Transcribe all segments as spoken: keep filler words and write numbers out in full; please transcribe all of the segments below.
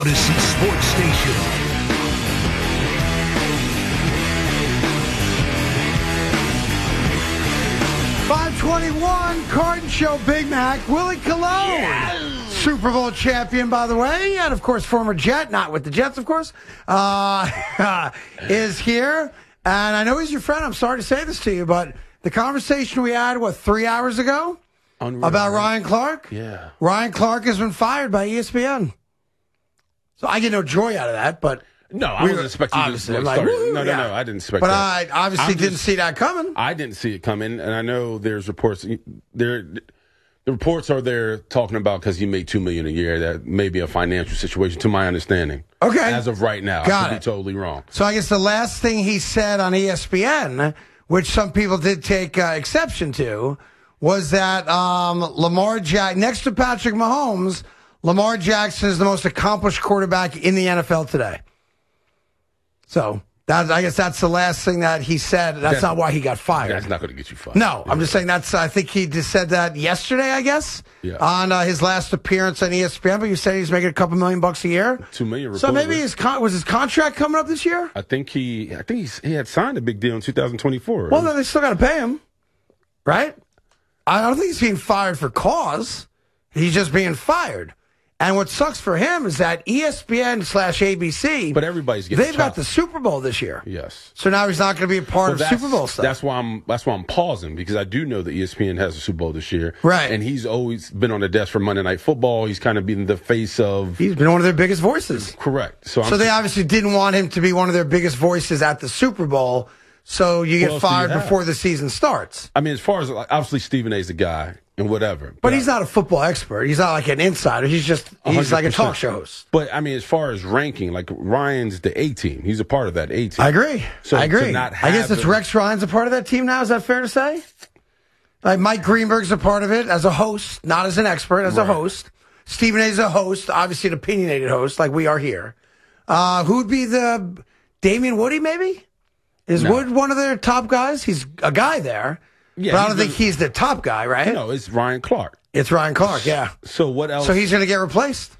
Odyssey Sports Station. five twenty-one, Carton Show, Big Mac, Willie Colon. Yes. Super Bowl champion, by the way, and of course, former Jet, not with the Jets, of course, uh, is here. And I know he's your friend. I'm sorry to say this to you, but the conversation we had, what, three hours ago? Unreal, about Ryan Clark? Yeah. Ryan Clark has been fired by E S P N. So I get no joy out of that, but... No, I wasn't expecting you to start. Like, no, no, yeah. no, I didn't expect but that. But I obviously I'm didn't just, see that coming. I didn't see it coming, and I know there's reports... There, the reports are there talking about because he made two million dollars a year, that may be a financial situation, to my understanding. Okay. As of right now. Got I could it. be totally wrong. So I guess the last thing he said on E S P N, which some people did take uh, exception to, was that um, Lamar Jack next to Patrick Mahomes, Lamar Jackson is the most accomplished quarterback in the N F L today. So that, I guess that's the last thing that he said. That's, that's not why he got fired. That's not going to get you fired. No, yeah. I'm just saying that's, I think he just said that yesterday, I guess, yeah. on uh, his last appearance on E S P N. But you said he's making a couple million bucks a year. Two million. So maybe his con- was his contract coming up this year? I think he, I think he's, he had signed a big deal in two thousand twenty-four. Well, then they still got to pay him, right? I don't think he's being fired for cause. He's just being fired. And what sucks for him is that E S P N slash A B C, but everybody's getting they've got the Super Bowl this year. Yes. So now he's not going to be a part well, of Super Bowl stuff. That's why I'm. That's why I'm pausing, because I do know that E S P N has a Super Bowl this year, right? And he's always been on the desk for Monday Night Football. He's kind of been the face of. He's been one of their biggest voices. Correct. So, I'm so they obviously didn't want him to be one of their biggest voices at the Super Bowl. So you get fired you before the season starts. I mean, as far as like, obviously Stephen A's a guy and whatever, but, but he's I, not a football expert. He's not like an insider. He's just he's one hundred percent like a talk show host. But I mean, as far as ranking, like Ryan's the A team. He's a part of that A team. I agree. So I agree. I guess it's the, Rex Ryan's a part of that team now. Is that fair to say? Like Mike Greenberg's a part of it as a host, not as an expert, as right. a host. Stephen A's a host, obviously an opinionated host, like we are here. Uh, who'd be the Damian Woody? Maybe. Is no. Wood one of their top guys? He's a guy there, yeah, but I don't think he's the top guy, right? No, it's Ryan Clark. It's Ryan Clark, yeah. So what else? So he's going to get replaced?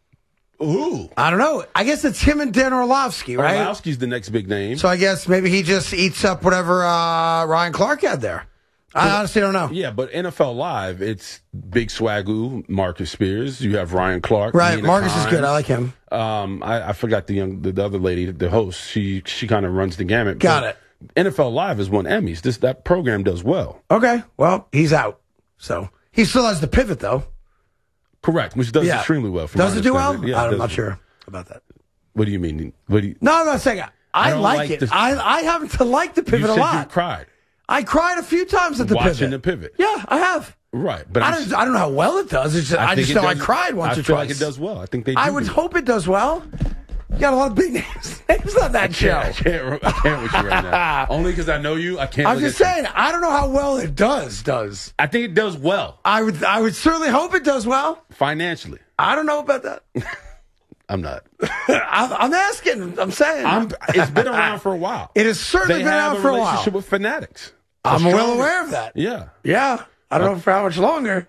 Ooh. I don't know. I guess it's him and Dan Orlovsky, right? Orlovsky's the next big name. So I guess maybe he just eats up whatever uh, Ryan Clark had there. I but, honestly don't know. Yeah, but N F L Live, it's Big Swagoo, Marcus Spears. You have Ryan Clark. Right, Nina Marcus Kines. is good. I like him. Um, I, I forgot the young, the, the other lady, the host. She she kind of runs the gamut. Got it. N F L Live has won Emmys. This that program does well. Okay, well he's out, so he still has the pivot though. Correct, which does yeah. extremely well. Does it do well? Yeah, I'm it not sure about that. What do you mean? What do you? No, I'm not saying I, I, I like, like it. The, I I happen to like the pivot you said a lot. You cried. I cried a few times at the Watching pivot. Watching the pivot. Yeah, I have. Right, but I don't, I don't know how well it does. It's just, I, I just know does, I cried once I or feel twice. Like it does well. I think they. Do I would do. hope it does well. You got a lot of big names. Names on that I show. I can't. I can't with you right now. Only because I know you. I can't. I'm just saying. You. I don't know how well it does. Does I think it does well? I would. I would certainly hope it does well financially. I don't know about that. I'm not. I'm asking. I'm saying. I'm, it's been around for a while. It has certainly they been have around a for a while. Relationship with Fanatics. I'm well aware of that. Yeah. Yeah. I don't uh, know for how much longer.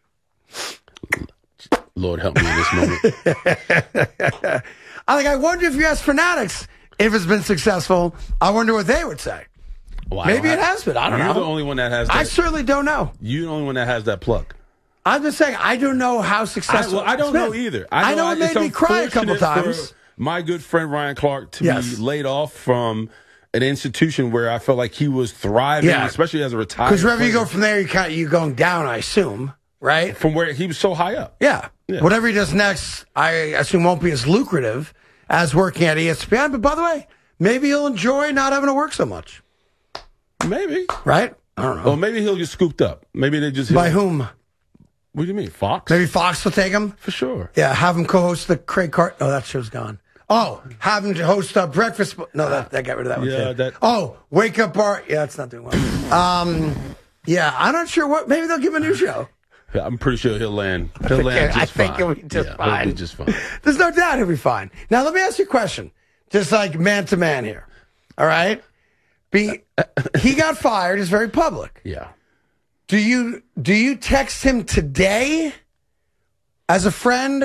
Lord help me in this moment. I like. I wonder if you ask Fanatics if it's been successful. I wonder what they would say. Well, Maybe it has been. I don't you're know. You're the only one that has that. I certainly don't know. You're the only one that has that plug. I'm just saying, I don't know how successful I, well, I don't know either. I know, I know it made me cry a couple times. My good friend Ryan Clark to yes. be laid off from an institution where I felt like he was thriving, yeah. especially as a retired. Because wherever player. you go from there, you kind of, you're going down, I assume, right? From where he was so high up. Yeah. yeah. Whatever he does next, I assume won't be as lucrative as working at E S P N. But by the way, maybe he'll enjoy not having to work so much. Maybe. Right? I don't know. Well, maybe he'll get scooped up. Maybe they just by whom? What do you mean, Fox? Maybe Fox will take him? For sure. Yeah, have him co-host the Craig Carton. Oh, that show's gone. Oh, have him to host a breakfast. No, that, that got rid of that one. Yeah, too. that. Oh, Wake Up Bar. Yeah, that's not doing well. um, yeah, I'm not sure what. Maybe they'll give him a new show. Yeah, I'm pretty sure he'll land. He'll land just I fine. think he'll be just yeah, fine. He'll be just fine. There's no doubt he'll be fine. Now, let me ask you a question. Just like man to man here. All right? Be, he got fired. It's very public. Yeah. Do you do you text him today as a friend,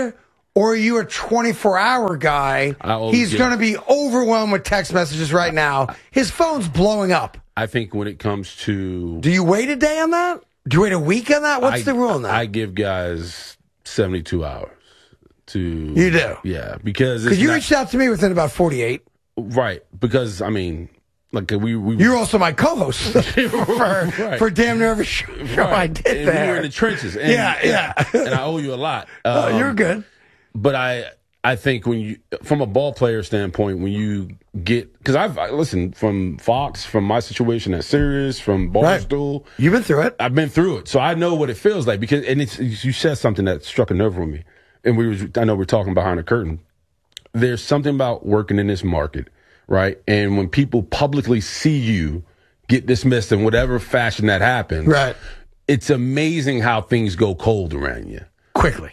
or are you a twenty-four hour guy? He's going to be overwhelmed with text messages right now. His phone's blowing up. I think when it comes to... Do you wait a day on that? Do you wait a week on that? What's I, the rule on that? I give guys seventy-two hours to... You do? Yeah, because... Because you not, reached out to me within about forty-eight. Right, because, I mean... Like we, we, You're also my co-host for, right. for damn near every show right. I did and there. We were in the trenches. And, yeah, yeah. And I owe you a lot. Um, oh, you're good. But I I think when you, from a ball player standpoint, when you get, because I've, I, listen, from Fox, from my situation at Sirius, from Barstool. Right. You've been through it. I've been through it. So I know what it feels like because, and it's, you said something that struck a nerve with me. And we was, I know we're talking behind the curtain. There's something about working in this market. Right. And when people publicly see you get dismissed in whatever fashion that happens, right, it's amazing how things go cold around you. Quickly.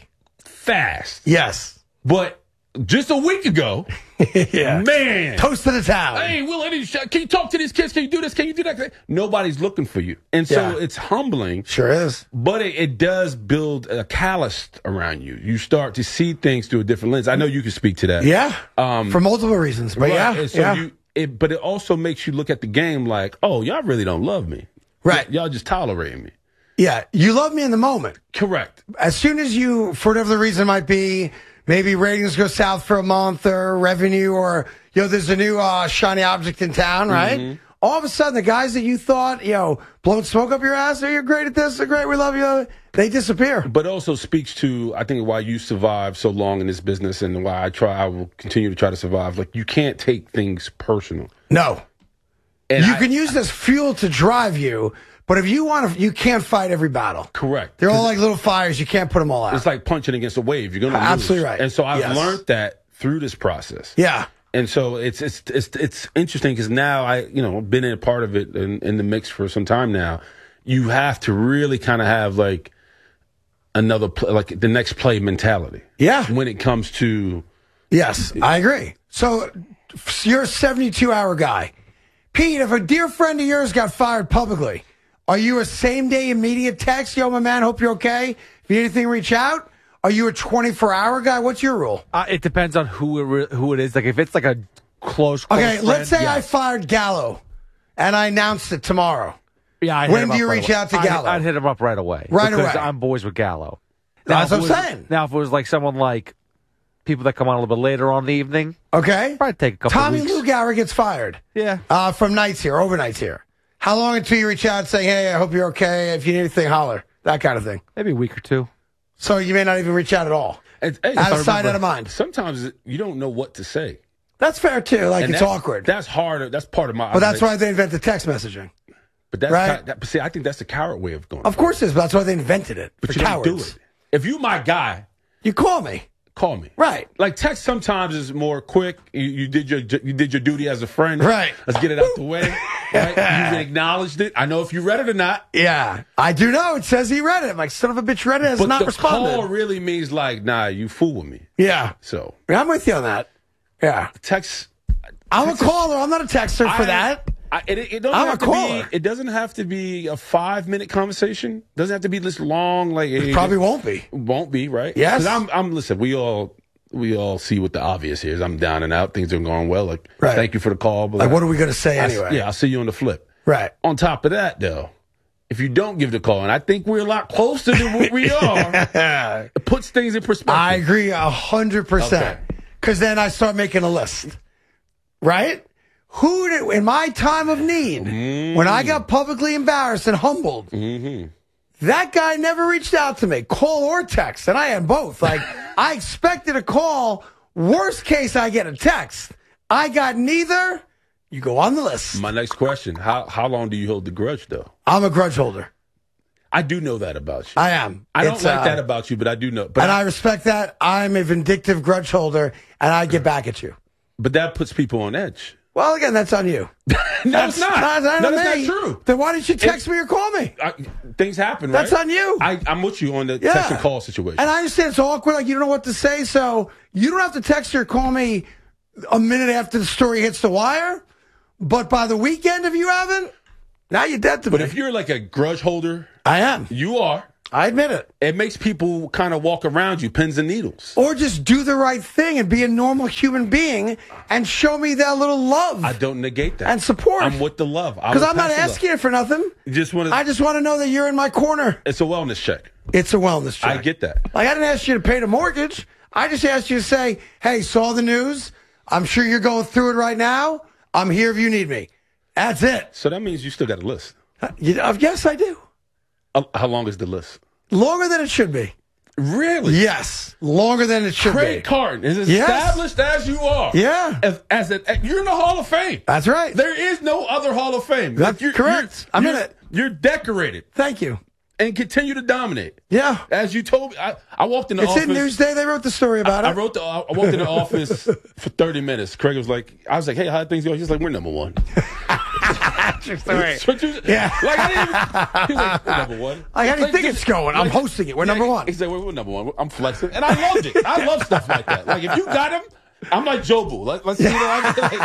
Fast. Yes. But just a week ago, yeah. man. Toast of the town. Hey, Will, can you talk to these kids? Can you do this? Can you do that? Nobody's looking for you. And so yeah. it's humbling. Sure is. But it, it does build a callus around you. You start to see things through a different lens. I know you can speak to that. Yeah. Um, for multiple reasons. But right. yeah. And so yeah. you, it, but it also makes you look at the game like, oh, y'all really don't love me. Right. Y- y'all just tolerate me. Yeah. You love me in the moment. Correct. As soon as you, for whatever the reason might be, maybe ratings go south for a month or revenue or, you know, there's a new uh, shiny object in town, right? Mm-hmm. All of a sudden, the guys that you thought, you know, blowing smoke up your ass, oh, you're great at this, they're great, we love you, they disappear. But also speaks to, I think, why you survive so long in this business and why I try, I will continue to try to survive. Like, you can't take things personal. No. And you I, can use this fuel to drive you, but if you want to, you can't fight every battle. Correct. They're all like little fires. You can't put them all out. It's like punching against a wave. You're going to lose. Absolutely right. And so I've yes. learned that through this process. Yeah. And so it's it's it's it's interesting because now I you know been in a part of it in, in the mix for some time now. You have to really kind of have like another play, like the next play mentality. Yeah. When it comes to yes, I agree. So you're a seventy-two hour guy, Pete. If a dear friend of yours got fired publicly, are you a same day immediate text? Yo, my man, hope you're okay. If you need anything, reach out. Are you a twenty-four hour guy? What's your rule? Uh, it depends on who it re- who it is. Like if it's like a close, close okay, friend, let's say yes. I fired Gallo, and I announced it tomorrow. Yeah, I'd when hit do you right reach away. out to Gallo? I'd, I'd hit him up right away. Right because away. I'm boys with Gallo. That's what I'm was, saying. Now, if it was like someone like people that come on a little bit later on in the evening, okay, probably take a couple. Tommy of weeks. Lugauer gets fired. Yeah, uh, from nights here, overnights here. How long until you reach out saying, "Hey, I hope you're okay. If you need anything, holler." That kind of thing. Maybe a week or two. So you may not even reach out at all. It's, hey, out of sight, out of mind. Sometimes you don't know what to say. That's fair too. Like and it's that's, awkward. That's hard. That's part of my. But that's why they invented text messaging. But that's right? kind of, that, but see, I think that's the coward way of going. Of course it is. But that's why they invented it. But for you cowards. don't do it. If you my guy, you call me. Call me. Right. Like text sometimes is more quick. You, you did your you did your duty as a friend. Right. Let's get it out the way. Right? You acknowledged it. I know if you read it or not. Yeah, I do know. It says he read it. I'm like, son of a bitch, read it. Has but not the responded. Call really means like, nah, you fool with me. Yeah. So yeah, I'm with you on that. Yeah. Text. I'm text a caller. I'm not a texter for I, that. I, it, it doesn't I'm have a to caller. be. It doesn't have to be a five minute conversation. Doesn't have to be this long. Like it probably won't be. Won't be right. Yes. Because I'm. I'm. Listen. We all. We all see what the obvious is. I'm down and out. Things are going well. Like, right. Thank you for the call. But like, what are we going to say anyway? I, yeah, I'll see you on the flip. Right. On top of that, though, if you don't give the call, and I think we're a lot closer than what we are, it puts things in perspective. I agree a hundred percent. Because then I start making a list. Right? Who did, in my time of need, mm. when I got publicly embarrassed and humbled, mm-hmm. that guy never reached out to me, call or text, and I had both. Like, I expected a call. Worst case, I get a text. I got neither. You go on the list. My next question, how how long do you hold the grudge, though? I'm a grudge holder. I do know that about you. I am. I don't it's, like uh, that about you, but I do know. But and I, I respect that. I'm a vindictive grudge holder, and I get back at you. But that puts people on edge. Well, again, that's on you. no, that's it's not. not, not no, on that's me. not true. Then why didn't you text it, me or call me? I, things happen, that's right? on you. I, I'm with you on the yeah. text and call situation. And I understand it's awkward, like you don't know what to say, so you don't have to text or call me a minute after the story hits the wire. But by the weekend, if you haven't, now you're dead to but me. But if you're like a grudge holder, I am. You are. I admit it. It makes people kind of walk around you, pins and needles. Or just do the right thing and be a normal human being and show me that little love. I don't negate that. And support. I'm with the love. Because I'm not asking you for nothing. You just want I just want to know that you're in my corner. It's a wellness check. It's a wellness check. I get that. Like, I didn't ask you to pay the mortgage. I just asked you to say, hey, saw the news. I'm sure you're going through it right now. I'm here if you need me. That's it. So that means you still got a list. Uh, you, uh, yes, I do. Uh, how long is the list? Longer than it should be. Really? Yes. Longer than it should Craig be. Carton is as Yes. established as you are. Yeah. As, as a, you're in the Hall of Fame. That's right. There is no other Hall of Fame. That's you're, correct. You're, I'm you're, in it. You're decorated Thank you. and continue to dominate. Yeah. As you told me, I, I walked in the It's office. in Newsday. They wrote the story about I, it. I wrote the. I walked in the office for thirty minutes. Craig was like, I was like, hey, how things going? He's like, we're number one. True story. So you- Yeah. Like I didn't even, he was like, we're number one. Like, how do you Like, think just- it's going? I'm like- hosting it. We're Yeah, number one. He said, we're, we're number one. I'm flexing. And I loved it. I love stuff like that. Like, if you got him, I'm like Jobu. Like, let's, you know, I,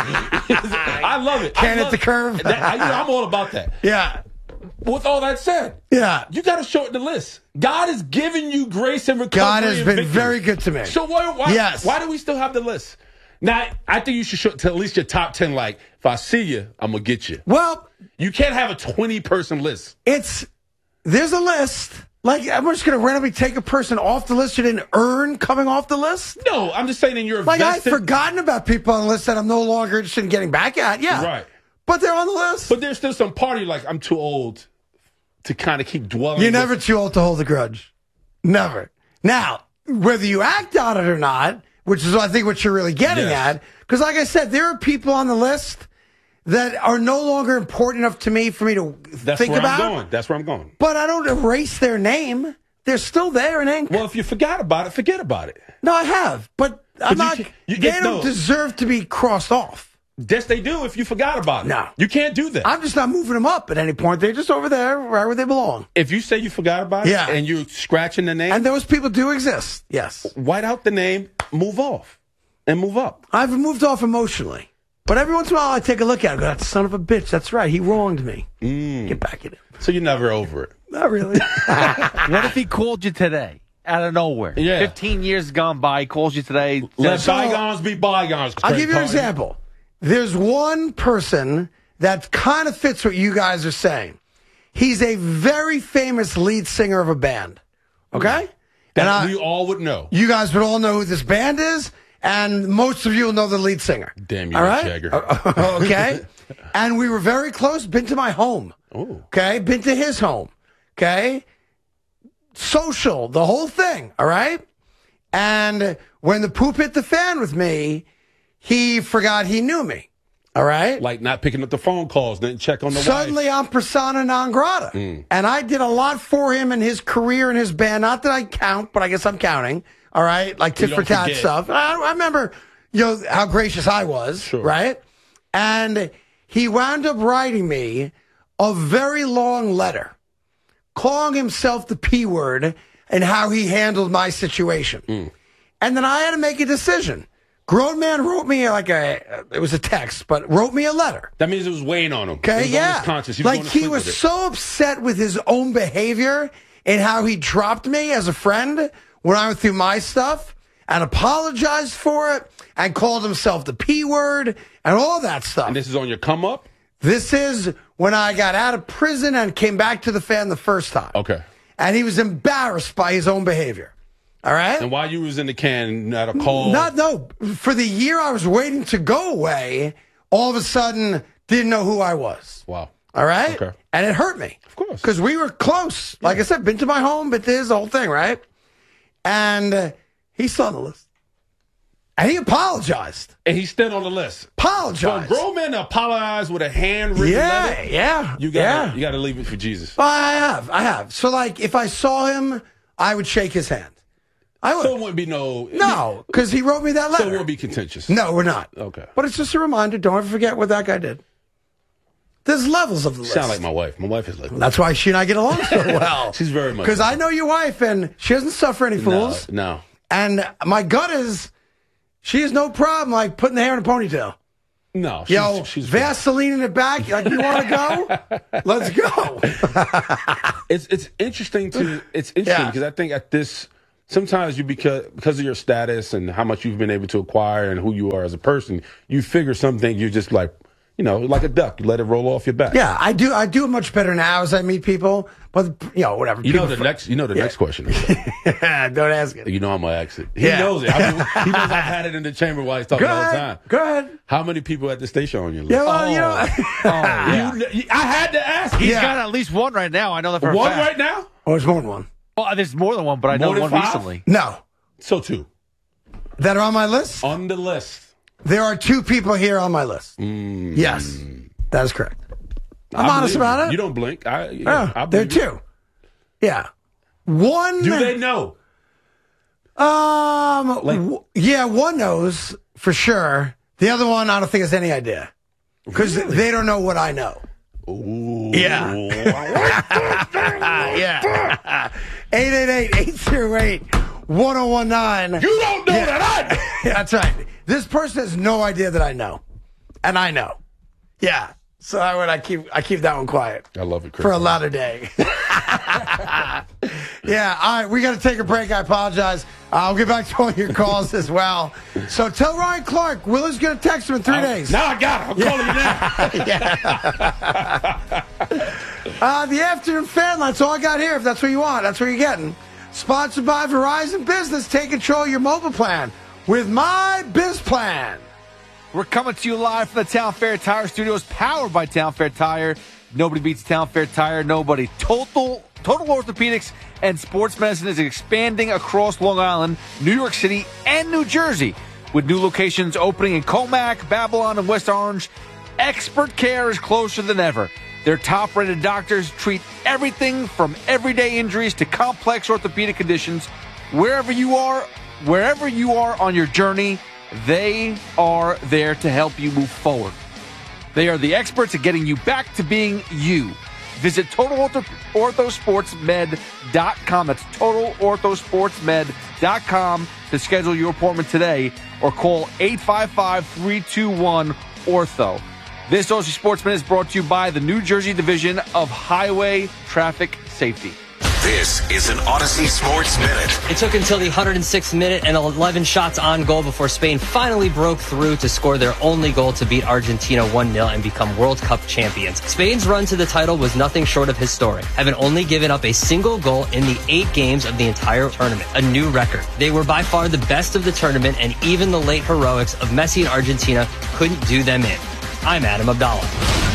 like, I love it. I Can't hit love- the curve. That, I, you know, I'm all about that. Yeah. With all that said, Yeah. you got to shorten the list. God has given you grace and recovery. God has and been victory. very good to me. So why, why, Yes. why do we still have the list? Now, I think you should show to at least your top ten. Like, if I see you, I'm going to get you. Well, You can't have a twenty-person list. it's, there's a list. Like, I'm just going to randomly take a person off the list you didn't earn coming off the list. No, I'm just saying in your Like, I've vested- forgotten about people on the list that I'm no longer interested in getting back at. Yeah. Right. But they're on the list. But there's still some party like, I'm too old to kind of keep dwelling. You're with- never too old to hold a grudge. Never. Now, whether you act on it or not, which is I think what you're really getting Yes. at, because like I said, there are people on the list that are no longer important enough to me for me to That's think where about. I'm going. That's where I'm going. But I don't erase their name. They're still there in ink. Well, if you forgot about it, forget about it. No, I have, but I'm you not. can't- you- they it- don't no. deserve to be crossed off. Yes, they do if you forgot about it. No. You can't do that. I'm just not moving them up at any point. They're just over there, right where they belong. If you say you forgot about it Yeah. and you're scratching the name, And those people do exist. Yes, white out the name, move off, and move up. I've moved off emotionally, but every once in a while I take a look at it. And go, that son of a bitch. That's right. He wronged me. Mm. Get back at him. So you're never over it. Not really. What if he called you today out of nowhere? Yeah. fifteen years gone by, he calls you today. Let says, So- bygones be bygones. I'll Craig give you an Carton. example. There's one person that kind of fits what you guys are saying. He's a very famous lead singer of a band. Okay? That and I, we all would know. you guys would all know who this band is, and most of you will know the lead singer. Damn you, all Mick right? Jagger. Uh, okay? And we were very close. Been to my home. Ooh. Okay? Been to his home. Okay? Social, the whole thing. All right? And when the poop hit the fan with me, he forgot he knew me. All right? Like not picking up the phone calls, didn't check on the Suddenly wife. I'm persona non grata. Mm. And I did a lot for him in his career and his band. Not that I count, but I guess I'm counting. All right? Like tit You for don't tat forget. stuff. I, I remember, you know, how gracious I was. Sure. Right? And he wound up writing me a very long letter calling himself the P word and how he handled my situation. Mm. And then I had to make a decision. Grown man wrote me like a, it was a text, but wrote me a letter. That means it was weighing on him. It Okay, was on yeah. his conscience. He was like going to he sleep was with it. so upset with his own behavior and how he dropped me as a friend when I went through my stuff and apologized for it and called himself the P word and all that stuff. And this is on your come up? This is when I got out of prison and came back to the fan the first time. Okay. And he was embarrassed by his own behavior. All right? And while you was in the can, not a call. Not, no. For the year I was waiting to go away, all of a sudden didn't know who I was. Wow. All right? Okay. And it hurt me. Of course. Because we were close. Like I said, been to my home, been to his, the whole thing, right? And uh, he's still on the list. And he apologized. And he's still on the list. For a Apologized. grown man to apologize with a handwritten yeah, letter, yeah. you got yeah. you got to leave it for Jesus. Well, I have. I have. So, like, if I saw him, I would shake his hand. I would. So it wouldn't be no. no, because he wrote me that letter. So it won't be contentious. No, we're not. Okay. But it's just a reminder. Don't ever forget what that guy did. There's levels of the list. Sound like my wife. My wife is like. That's why she and I get along so well. She's very much. Because I know your wife, and she doesn't suffer any no, fools. no. And my gut is, she has no problem like putting the hair in a ponytail. No. She's, Yo, she's Vaseline in the back. Like, you want to go? Let's go. It's it's interesting to it's interesting Yeah. because I think at this sometimes you because because of your status and how much you've been able to acquire and who you are as a person, you figure some things you're just like, you know, like a duck, you let it roll off your back. Yeah, I do. I do it much better now as I meet people. But you know, whatever. You know People the next. You know the Yeah. next question. Don't ask it. You know I'm gonna ask it. He Yeah. knows it. I mean, he knows I've had it in the chamber while he's talking Go all the ahead. time. Go ahead. How many people at the station on your list? Yeah, well, you know. Oh, yeah. You- I had to ask. He's Yeah. got at least one right now. I know that for a One fact. right now. Oh, there's more than one. Well, there's more than one, but I know More than one five? recently. No, So two that are on my list. on the list. There are two people here on my list. Mm. Yes, that is correct. I'm I honest believe about you. it. You don't blink. I, you Yeah, know, I there are believe you. two. Yeah, one. Do they know? Um. Like- w- yeah, one knows for sure. The other one, I don't think has any idea because they don't know what I know. Ooh. Yeah. yeah. eight eight eight, eight zero eight, one zero one nine. You don't know that I know. That's right. This person has no idea that I know, and I know. Yeah. So I would I keep I keep that one quiet I love it, Chris. for a latter day. Yeah. All right. We got to take a break. I apologize. Uh, I'll get back to all your calls as well. So tell Ryan Clark Willie's going to text him in three days. Now I got it. I'm calling you now. Uh, the afternoon fan, that's all I got here. If that's what you want, that's what you're getting. Sponsored by Verizon Business. Take control of your mobile plan with My Biz Plan. We're coming to you live from the Town Fair Tire Studios, powered by Town Fair Tire. Nobody beats Town Fair Tire. Nobody. Total Total Orthopedics and Sports Medicine is expanding across Long Island, New York City, and New Jersey, with new locations opening in Comac, Babylon, and West Orange. Expert care is closer than ever. Their top-rated doctors treat everything from everyday injuries to complex orthopedic conditions. Wherever you are, wherever you are on your journey, they are there to help you move forward. They are the experts at getting you back to being you. Visit total ortho sports med dot com. That's total ortho sports med dot com to schedule your appointment today, or call eight five five, three two one, ortho. This O C Sportsman is brought to you by the New Jersey Division of Highway Traffic Safety. This is an Odyssey Sports Minute. It took until the one hundred sixth minute and eleven shots on goal before Spain finally broke through to score their only goal to beat Argentina one nil and become World Cup champions. Spain's run to the title was nothing short of historic, having only given up a single goal in the eight games of the entire tournament, a new record. They were by far the best of the tournament, and even the late heroics of Messi and Argentina couldn't do them in. I'm Adam Abdallah.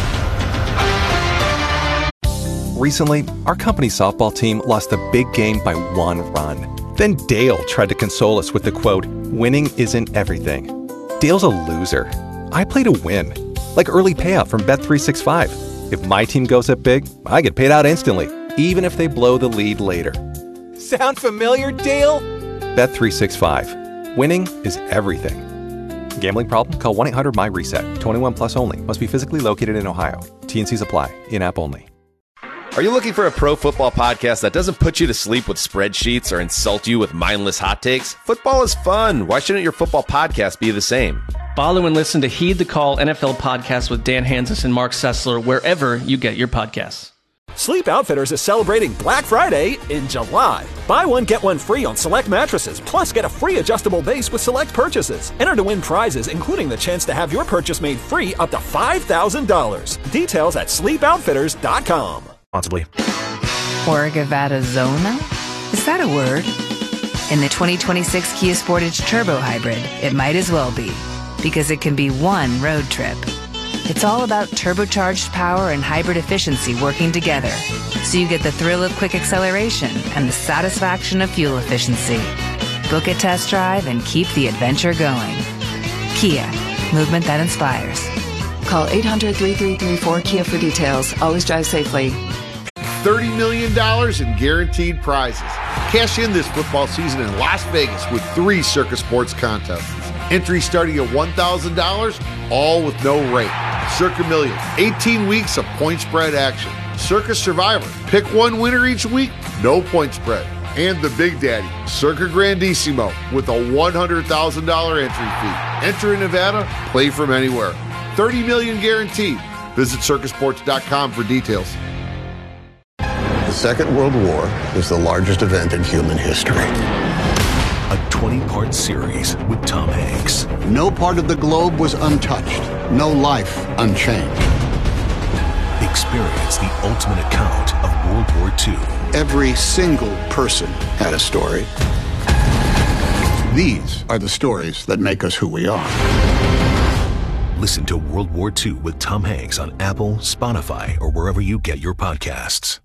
Recently, our company softball team lost a big game by one run. Then Dale tried to console us with the quote, "Winning isn't everything." Dale's a loser. I play to win. Like early payout from Bet three sixty-five. If my team goes up big, I get paid out instantly, even if they blow the lead later. Sound familiar, Dale? Bet three sixty-five. Winning is everything. Gambling problem? Call one eight hundred M Y reset. twenty-one plus only. Must be physically located in Ohio. T N Cs apply. In-app only. Are you looking for a pro football podcast that doesn't put you to sleep with spreadsheets or insult you with mindless hot takes? Football is fun. Why shouldn't your football podcast be the same? Follow and listen to Heed the Call N F L podcast with Dan Hansis and Mark Sessler wherever you get your podcasts. Sleep Outfitters is celebrating Black Friday in July. Buy one, get one free on select mattresses, plus get a free adjustable base with select purchases. Enter to win prizes, including the chance to have your purchase made free up to five thousand dollars. Details at sleep outfitters dot com. Responsibly. Orgavada Zona? Is that a word? In the twenty twenty-six Kia Sportage Turbo Hybrid, it might as well be, because it can be one road trip. It's all about turbocharged power and hybrid efficiency working together, so you get the thrill of quick acceleration and the satisfaction of fuel efficiency. Book a test drive and keep the adventure going. Kia, movement that inspires. Call eight hundred, three three three, four Kia for details. Always drive safely. thirty million dollars in guaranteed prizes. Cash in this football season in Las Vegas with three Circus Sports contests. Entry starting at one thousand dollars, all with no rate. Circa Million, eighteen weeks of point spread action. Circus Survivor, pick one winner each week, no point spread. And the Big Daddy, Circa Grandissimo, with a one hundred thousand dollars entry fee. Enter in Nevada, play from anywhere. thirty million dollars guaranteed. Visit circus sports dot com for details. Second World War is the largest event in human history. A twenty-part series with Tom Hanks. No part of the globe was untouched. No life unchanged. Experience the ultimate account of World War Two. Every single person had a story. These are the stories that make us who we are. Listen to World War Two with Tom Hanks on Apple, Spotify, or wherever you get your podcasts.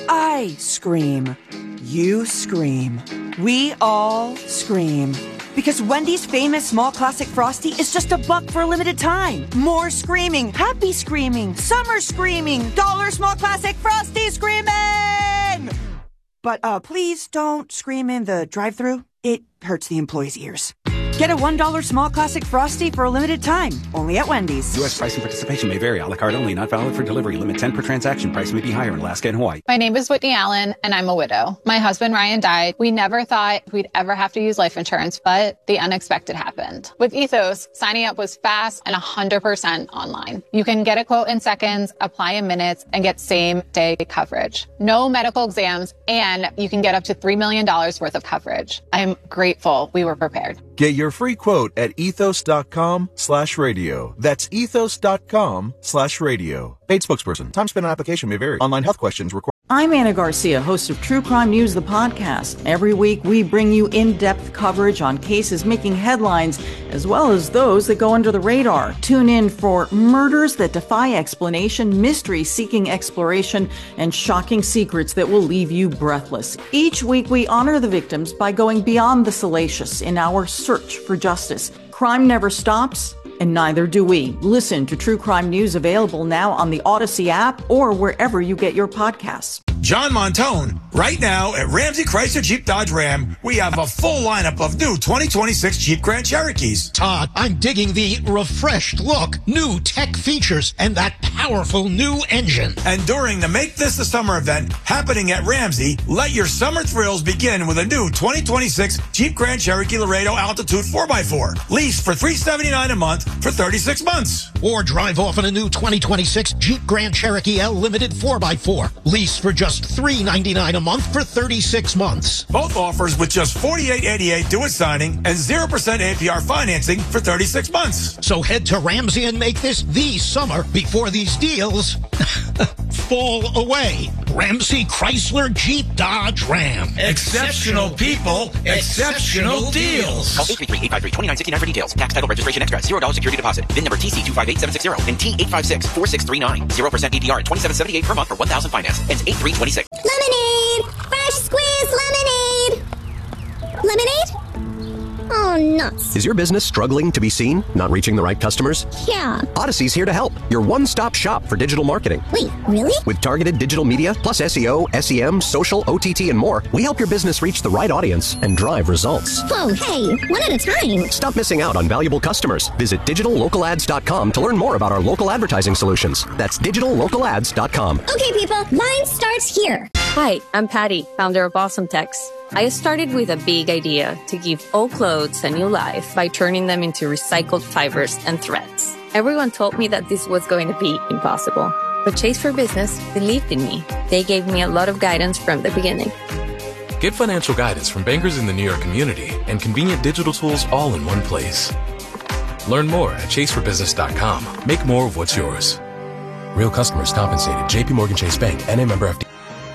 I scream. You scream. We all scream. Because Wendy's famous small classic Frosty is just a buck for a limited time. More screaming, happy screaming, summer screaming, dollar small classic Frosty screaming! But uh, please don't scream in the drive-thru. It hurts the employees' ears. Get a one dollar small classic Frosty for a limited time. Only at Wendy's. U S price and participation may vary. A la carte only. Not valid for delivery. Limit ten per transaction. Price may be higher in Alaska and Hawaii. My name is Whitney Allen, and I'm a widow. My husband, Ryan, died. We never thought we'd ever have to use life insurance, but the unexpected happened. With Ethos, signing up was fast and one hundred percent online. You can get a quote in seconds, apply in minutes, and get same-day coverage. No medical exams, and you can get up to three million dollars worth of coverage. I'm grateful we were prepared. Get your free quote at ethos.com slash radio. That's ethos.com slash radio. Paid spokesperson. Time spent on application may vary. Online health questions require. I'm Anna Garcia, host of True Crime News, the podcast. Every week, we bring you in-depth coverage on cases making headlines, as well as those that go under the radar. Tune in for murders that defy explanation, mysteries seeking exploration, and shocking secrets that will leave you breathless. Each week, we honor the victims by going beyond the salacious in our search for justice. Crime never stops, and neither do we. Listen to True Crime News, available now on the Odyssey app or wherever you get your podcasts. John Montone. Right now at Ramsey Chrysler Jeep Dodge Ram, we have a full lineup of new twenty twenty-six Jeep Grand Cherokees. Todd, I'm digging the refreshed look, new tech features, and that powerful new engine. And during the Make This the Summer event happening at Ramsey, let your summer thrills begin with a new twenty twenty-six Jeep Grand Cherokee Laredo Altitude four by four. Lease for three hundred seventy-nine dollars a month for thirty-six months. Or drive off in a new twenty twenty-six Jeep Grand Cherokee L Limited four by four. Lease for just three hundred ninety-nine dollars a month for thirty-six months. Both offers with just forty-eight eighty-eight due at signing and zero percent A P R financing for thirty-six months. So head to Ramsey and make this the summer before these deals fall away. Ramsey Chrysler Jeep Dodge Ram. Exceptional people, exceptional deals. Call eight three three, eight five three, two nine six nine for details. Tax, title, registration extra. zero dollars security deposit. V I N number T C two five eight seven six zero and T eight five six four six three nine. zero percent A P R at twenty-seven seventy-eight per month for one thousand finance. Ends eight three twenty-six. Lemonade! Fresh squeezed lemonade! Lemonade? Oh, nuts. Is your business struggling to be seen? Not reaching the right customers? Yeah. Odyssey's here to help. Your one-stop shop for digital marketing. Wait, really? With targeted digital media, plus S E O, S E M, social, O T T, and more, we help your business reach the right audience and drive results. Whoa, hey, one at a time. Stop missing out on valuable customers. Visit digital local ads dot com to learn more about our local advertising solutions. That's digital local ads dot com. Okay, people, mine starts here. Hi, I'm Patty, founder of Awesome Tex. I started with a big idea to give old clothes a new life by turning them into recycled fibers and threads. Everyone told me that this was going to be impossible, but Chase for Business believed in me. They gave me a lot of guidance from the beginning. Get financial guidance from bankers in the New York community and convenient digital tools all in one place. Learn more at chase for business dot com. Make more of what's yours. Real customers compensated. J P Morgan Chase Bank, N A member F D.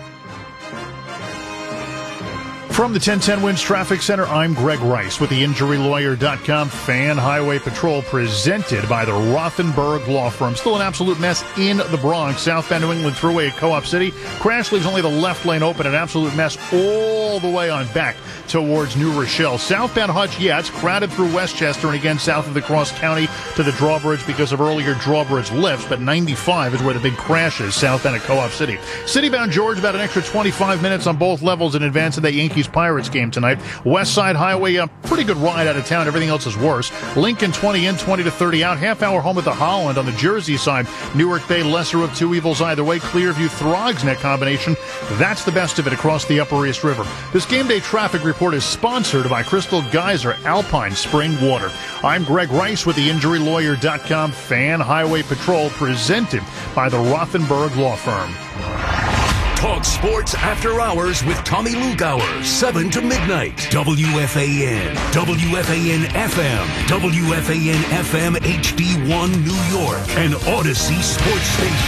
From the ten ten Winds Traffic Center, I'm Greg Rice with the injury lawyer dot com. Fan Highway Patrol presented by the Rothenberg Law Firm. Still an absolute mess in the Bronx. Southbound New England Thruway at Co-op City. Crash leaves only the left lane open. An absolute mess all the way on back towards New Rochelle. Southbound Hutch, yeah, it's crowded through Westchester and again south of the Cross County to the drawbridge because of earlier drawbridge lifts, but ninety-five is where the big crash is, southbound at Co-op City. Citybound George, about an extra twenty-five minutes on both levels in advance of the Yankees Pirates game tonight. West Side Highway, a pretty good ride out of town. Everything else is worse. Lincoln twenty in, twenty to thirty out. Half hour home at the Holland on the Jersey side. Newark Bay, lesser of two evils either way. Clearview, Throgs net combination. That's the best of it across the Upper East River. This game day traffic report is sponsored by Crystal Geyser Alpine Spring Water. I'm Greg Rice with the injury lawyer dot com. Fan Highway Patrol presented by the Rothenberg Law Firm. Talk sports after hours with Tommy Lugauer, seven to midnight. W F A N, W F A N F M, W F A N F M H D one New York, and Odyssey Sports Station.